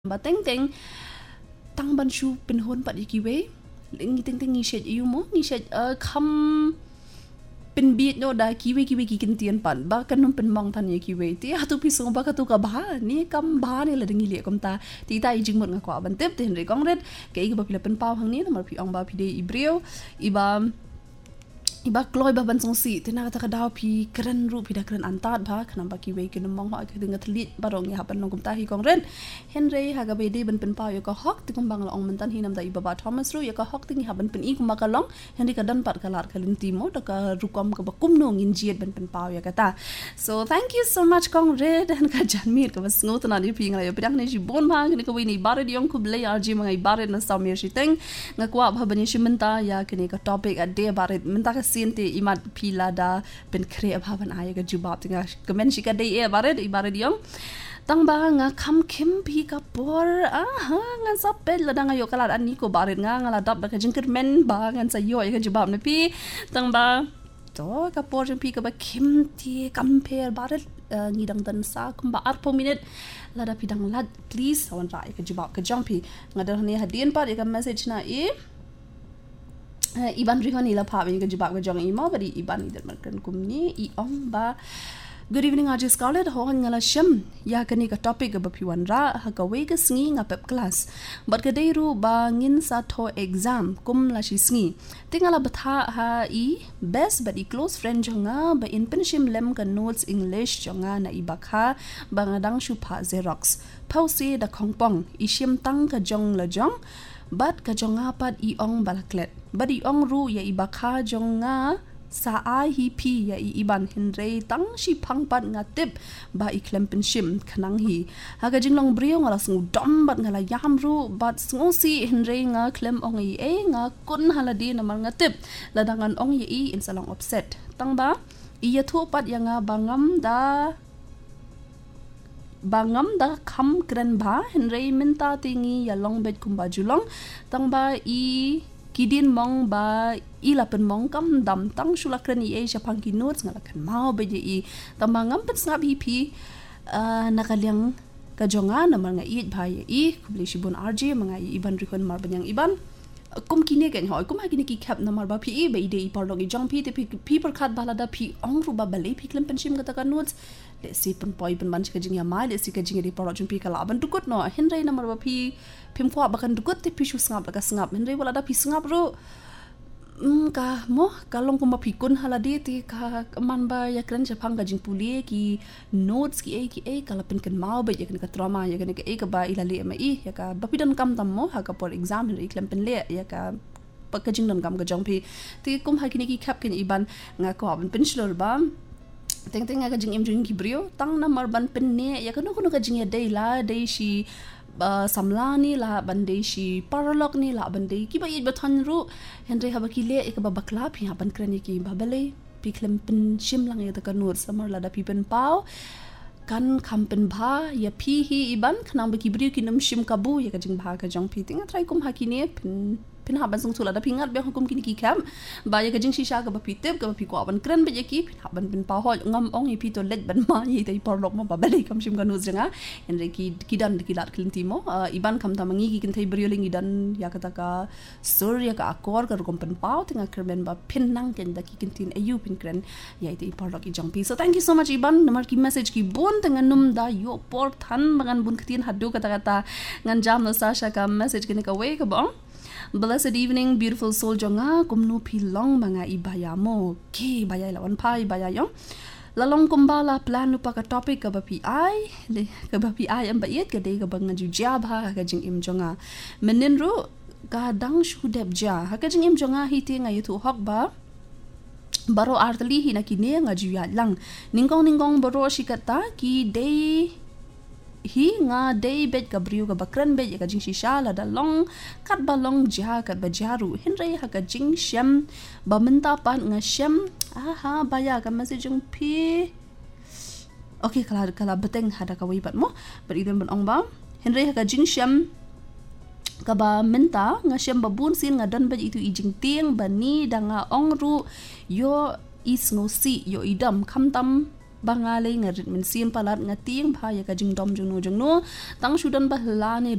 Bateng teng tang ban shu pin hon pat yikiwe ling teng teng ni shet yu mo ni shet kham pin beat no da kiwe ki kintian pan ba kan num pin mong tan yikiwe ti atu pisong ba ka tu ka ba ni kam ba ni la ding ile kom ta ti ta jing mot nga kwa ban tep ten re kong red ke ba pila pen pau hang ni mar pi ong ba pi de ibreo iba kloi ba ban song si tina kata daw pi keren ru pi da keren antat ba kanam ba ki we kin mong ha ka ding atlit barong ya ban nong ta hi kong ren henry ha ga be de ban pen pau yo ka hok ti kum bang la ong man tan hi nam da iba ba thomas ru yo ka hok ti ha ban pen i kum ka long henry ka dan pat ka lar ka lin ti mo da ka ru kom ka ba kum no ngin jiet ban pen pau ya ka ta so thank you so much kong red and ka jan mir ka bas ngot na ni pi nga yo pidang ni ji bon ma ni ka we ni bare di ong ku ble rg mga bare na sa mir shi teng nga kwa ba ban shi menta ya kini ka topic a de bare menta ka siente imat pila da pen kre bhavan aya ga jubab tinga comment shi ka de e bare yong tang ba nga kham kim pi ka por nga sa pel la nga yo kala ani ko bare nga la dab ka jingker men ba nga sa yo ga jubab na pi tang ba to ka por jing pi ka ba kim ti compare bare ni dang dan sa kum ba arpo minute la da pi dang lad please awan ra ka jubab ka jumpi nga da ni hadien pa ka message na iban rihon ila pa ni ka jubab ka jong imo bari iban idar markan kumni I ong ba good evening aji scarlet ho ngala sham ya kani ka topic ba piwan ra ha ka we ka sngi nga pep class but ka deiru ba ngin sa tho exam kum la shi sngi tingala batha ha I best but I close friend jonga ba in penshim lem ka notes english jonga na ibakha ba ngadang shu pha xerox pause da khongpong ishim tang ka jong la jong but ka jonga pat I ong balaklet but I ong ru ya ibakha jonga sa hi pi ya iban hinre tang shi phang pat nga tip ba I klempen shim khanang hi ha ga jinglong brio ngala sung dom bat ngala yam ru bat sung si hinre nga klem ong I nga kun haladi na nga tip ladangan ong I in salong upset tang ba iya thu pat ya nga bangam da kham kren ba hinre minta tingi ya long bet kumba julong tang ba I kidin mong ba ilapen mong kam dam tang shulakran I Japan ki notes ngalakan mau be I tamangam pen snap hi nakalyang ka jonga na mga I bhai I kubli shibun RJ mga iban rikon mar banyang iban kum kine ken hoy kum hakini ki khap na mar ba pi be ide par logi jong pi te pi par khat bala da pi ong ru ba bale pi klem penshim ka ta notes le si pen poi pen man ka jing ya mai le si ka jing ri par jong pi ka la ban dukut no henre na mar ba pi pim kwa ba kan dukut te pi shu ngap ka ngap henre wala da pi ngap ru ka mo kalong ko mapikon haladi ti ka man ba ya kran Japan ka jing puli ki notes ki kala pen kan mau be ya kan ka trauma ya kan ka ba ilali ma ya ka bapidan kam tam mo ha ka por exam ri klem pen le ya ka pakajing dan kam ka jong pi ti kum ha kini ki kap kin iban nga ko ban pensilor ba teng ka jing im jing ki brio tang na mar ban pen ne ya kan ko ka jing ya dei la dei shi samlani la bande shi paralog ni la bande ki ba yit bathon ru henry habaki le ek ba bakla phi ha ban krani ki babale piklem pen shim lang ya ta kanur samar la da pi pen pau kan kampen bha ya phi hi iban khnam ba ki bri ki nam shim kabu ya ka jing bha ka jong phi tinga try kum ha ki ne pin ha ban sung thula da pingat be hukum kini ki kham ba ya ka jing shisha ka ba pi tep ka ba pi ko ban kran be ya ki pin ha ban pin pa hol ngam ong hi pi to let ban ma yi dai por lok ma ba bale kam shim ka nu janga en re ki dan ki lat klinti mo iban kam ta mangi ki kin thai brioling idan ya ka ta ka sur ya ka akor ka rum pen pau tinga kerben ba pin nang ken da ki kin tin ayu pin kran ya dai por lok I jong pi so thank you so much iban namar ki message ki bon tanga num da yo por than mangan bun ktin hadu ka ta ngan jam no sasha ka message kin ka we ka bong blessed evening beautiful soul jonga kumnu pi long mga ibaya mo ke baya la wan pai baya yong lalong kumbala plan lupa ka topic ka ba pi ai am ba yet ka de ka bang ju jab ha ka jing im jonga menin ru ka dang shu deb ja ha ka jing im jonga hi te nga yutu hok ba baro artli hi na ki ne nga ju ya lang ningkong baro shikata ki de hi nga day bet ka brio ka bakran bet ya ka jing shisha la da long kat ba long ja kat ba jaru henre ha ka jing shem ba menta pan nga shem aha baya ka message jung pi okay kala beteng hada ka wi bat mo but idem ban ong ba henre ha ka jing shem ka ba menta nga shem ba bun sin nga dan ba itu I jing tieng ba ni da nga ong ru yo is ngo si yo idam kham tam bangalay nga rit min sim palat nga ting bha ya ka jing dom jung no tang shudan ba la ni